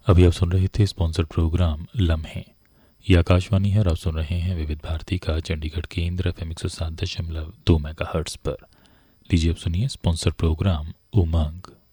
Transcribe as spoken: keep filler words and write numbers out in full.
अभी आप सुन रहे थे स्पॉन्सर्ड प्रोग्राम लम्हे। ये आकाशवाणी है और आप सुन रहे हैं विविध भारती का चंडीगढ़ केंद्र एफ एम एक सौ सात दशमलव दो मेगा हर्ट्स पर। लीजिए अब सुनिए स्पॉन्सर्ड प्रोग्राम उमंग।